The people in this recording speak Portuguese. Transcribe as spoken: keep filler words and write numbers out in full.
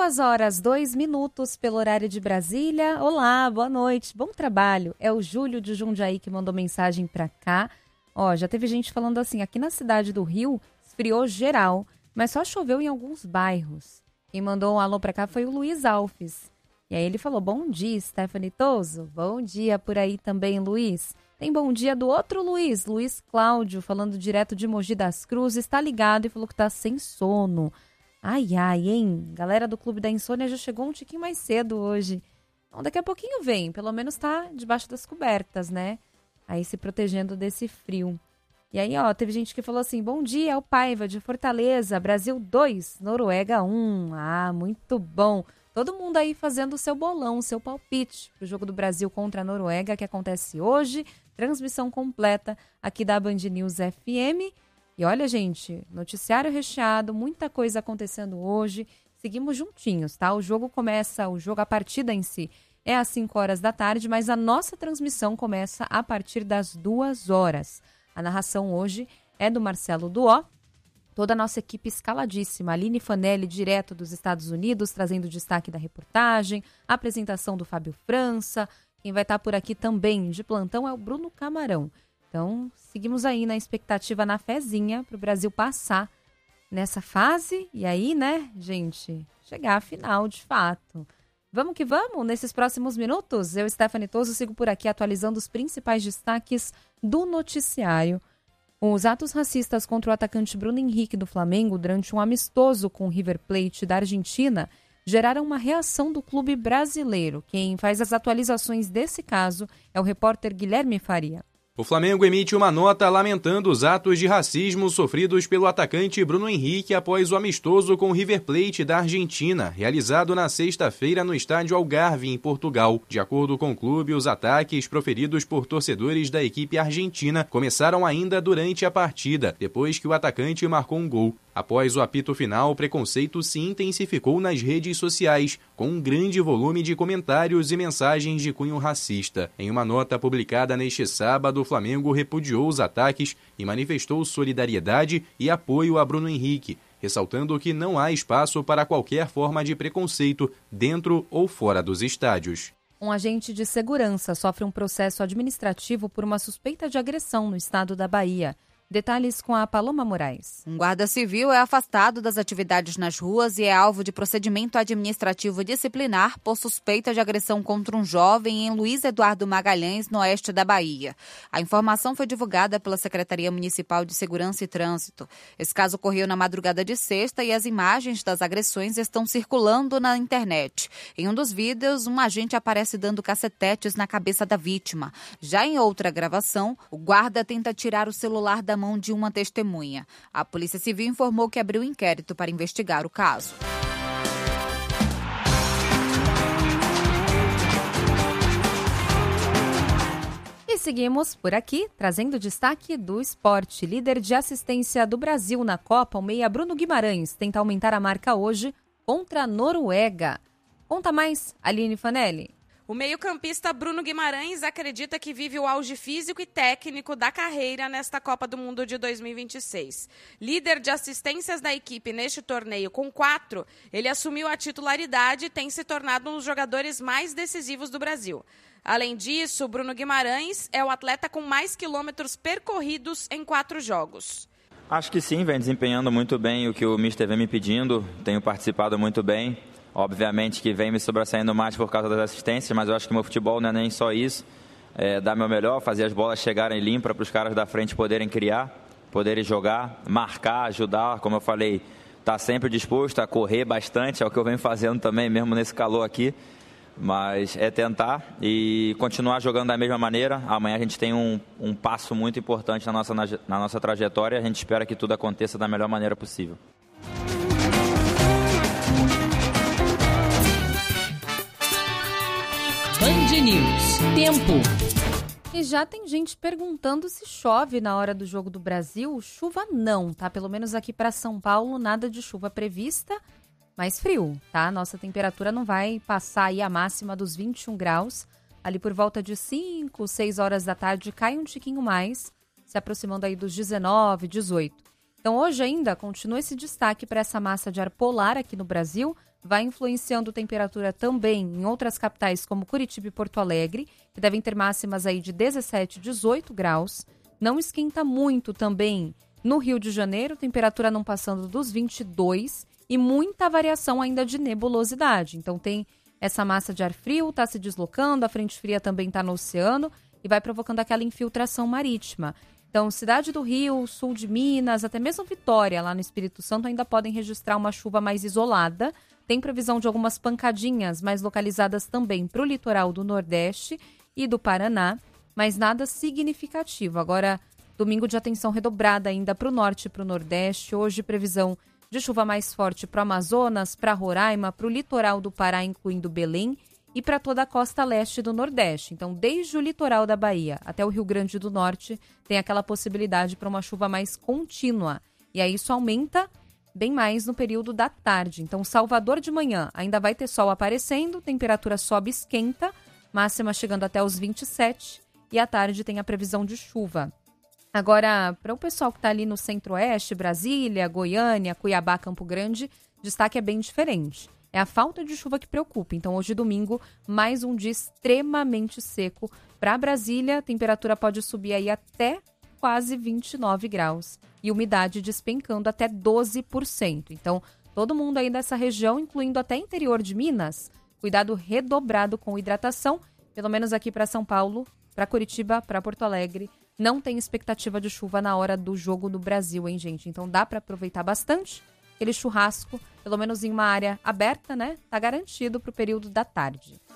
Duas horas, dois minutos pelo horário de Brasília. Olá, boa noite, bom trabalho. É o Júlio de Jundiaí que mandou mensagem pra cá. Ó, já teve gente falando assim, aqui na cidade do Rio, esfriou geral, mas só choveu em alguns bairros. Quem mandou um alô pra cá foi o Luiz Alves. E aí ele falou, bom dia, Stephanie Toso. Bom dia por aí também, Luiz. Tem bom dia do outro Luiz, Luiz Cláudio, falando direto de Mogi das Cruzes, está ligado e falou que tá sem sono. Ai, ai, hein? Galera do Clube da Insônia já chegou um tiquinho mais cedo hoje. Então, daqui a pouquinho vem, pelo menos tá debaixo das cobertas, né? Aí se protegendo desse frio. E aí, ó, teve gente que falou assim, bom dia, é o Paiva de Fortaleza, Brasil dois, Noruega um. Ah, muito bom. Todo mundo aí fazendo o seu bolão, o seu palpite pro jogo do Brasil contra a Noruega, que acontece hoje. Transmissão completa aqui da Band News F M. E olha, gente, noticiário recheado, muita coisa acontecendo hoje. Seguimos juntinhos, tá? O jogo começa, o jogo, a partida em si é às cinco horas da tarde, mas a nossa transmissão começa a partir das duas horas. A narração hoje é do Marcelo Duó. Toda a nossa equipe escaladíssima. Aline Fanelli, direto dos Estados Unidos, trazendo o destaque da reportagem. A apresentação do Fábio França. Quem vai estar por aqui também de plantão é o Bruno Camarão. Então, seguimos aí na expectativa, na fezinha, para o Brasil passar nessa fase. E aí, né, gente, chegar à final, de fato. Vamos que vamos? Nesses próximos minutos, eu, Stephanie Toso, sigo por aqui atualizando os principais destaques do noticiário. Os atos racistas contra o atacante Bruno Henrique do Flamengo durante um amistoso com o River Plate da Argentina geraram uma reação do clube brasileiro. Quem faz as atualizações desse caso é o repórter Guilherme Faria. O Flamengo emite uma nota lamentando os atos de racismo sofridos pelo atacante Bruno Henrique após o amistoso com o River Plate da Argentina, realizado na sexta-feira no estádio Algarve, em Portugal. De acordo com o clube, os ataques proferidos por torcedores da equipe argentina começaram ainda durante a partida, depois que o atacante marcou um gol. Após o apito final, o preconceito se intensificou nas redes sociais, com um grande volume de comentários e mensagens de cunho racista. Em uma nota publicada neste sábado, o Flamengo repudiou os ataques e manifestou solidariedade e apoio a Bruno Henrique, ressaltando que não há espaço para qualquer forma de preconceito dentro ou fora dos estádios. Um agente de segurança sofre um processo administrativo por uma suspeita de agressão no estado da Bahia. Detalhes com a Paloma Moraes. Um guarda civil é afastado das atividades nas ruas e é alvo de procedimento administrativo disciplinar por suspeita de agressão contra um jovem em Luiz Eduardo Magalhães, no oeste da Bahia. A informação foi divulgada pela Secretaria Municipal de Segurança e Trânsito. Esse caso ocorreu na madrugada de sexta e as imagens das agressões estão circulando na internet. Em um dos vídeos, um agente aparece dando cacetetes na cabeça da vítima. Já em outra gravação, o guarda tenta tirar o celular da mão de uma testemunha. A Polícia Civil informou que abriu inquérito para investigar o caso. E seguimos por aqui, trazendo destaque do esporte. Líder de assistência do Brasil na Copa, o meia Bruno Guimarães, tenta aumentar a marca hoje contra a Noruega. Conta mais, Aline Fanelli. O meio-campista Bruno Guimarães acredita que vive o auge físico e técnico da carreira nesta Copa do Mundo de dois mil e vinte e seis. Líder de assistências da equipe neste torneio com quatro, ele assumiu a titularidade e tem se tornado um dos jogadores mais decisivos do Brasil. Além disso, Bruno Guimarães é o atleta com mais quilômetros percorridos em quatro jogos. Acho que sim, vem desempenhando muito bem o que o mister vem me pedindo, tenho participado muito bem. Obviamente que vem me sobressaindo mais por causa das assistências, mas eu acho que meu futebol não é nem só isso. É dar meu melhor, fazer as bolas chegarem limpas para os caras da frente poderem criar, poderem jogar, marcar, ajudar. Como eu falei, tá sempre disposto a correr bastante, é o que eu venho fazendo também, mesmo nesse calor aqui. Mas é tentar e continuar jogando da mesma maneira. Amanhã a gente tem um, um passo muito importante na nossa, na, na nossa trajetória. A gente espera que tudo aconteça da melhor maneira possível. Band News. Tempo. E já tem gente perguntando se chove na hora do Jogo do Brasil. Chuva não, tá? Pelo menos aqui para São Paulo, nada de chuva prevista. Mais frio, tá? Nossa temperatura não vai passar aí a máxima dos vinte e um graus. Ali por volta de cinco, seis horas da tarde cai um tiquinho mais, se aproximando aí dos dezenove, dezoito. Então, hoje ainda continua esse destaque para essa massa de ar polar aqui no Brasil, vai influenciando temperatura também em outras capitais como Curitiba e Porto Alegre, que devem ter máximas aí de dezessete, dezoito graus. Não esquenta muito também no Rio de Janeiro, temperatura não passando dos vinte e dois e muita variação ainda de nebulosidade. Então tem essa massa de ar frio, está se deslocando, a frente fria também está no oceano e vai provocando aquela infiltração marítima. Então, cidade do Rio, sul de Minas, até mesmo Vitória, lá no Espírito Santo, ainda podem registrar uma chuva mais isolada. Tem previsão de algumas pancadinhas mais localizadas também para o litoral do Nordeste e do Paraná, mas nada significativo. Agora, domingo de atenção redobrada ainda para o Norte e para o Nordeste. Hoje, previsão de chuva mais forte para o Amazonas, para Roraima, para o litoral do Pará, incluindo Belém, e para toda a costa leste do Nordeste. Então, desde o litoral da Bahia até o Rio Grande do Norte, tem aquela possibilidade para uma chuva mais contínua. E aí isso aumenta bem mais no período da tarde. Então, Salvador de manhã ainda vai ter sol aparecendo, temperatura sobe e esquenta, máxima chegando até os vinte e sete, e à tarde tem a previsão de chuva. Agora, para o pessoal que está ali no centro-oeste, Brasília, Goiânia, Cuiabá, Campo Grande, destaque é bem diferente. É a falta de chuva que preocupa. Então, hoje, domingo, mais um dia extremamente seco. Para Brasília, a temperatura pode subir aí até quase vinte e nove graus. E umidade despencando até doze por cento. Então, todo mundo aí dessa região, incluindo até interior de Minas, cuidado redobrado com hidratação. Pelo menos aqui para São Paulo, para Curitiba, para Porto Alegre, não tem expectativa de chuva na hora do jogo do Brasil, hein, gente? Então, dá para aproveitar bastante. Aquele churrasco, pelo menos em uma área aberta, né? Tá garantido para o período da tarde.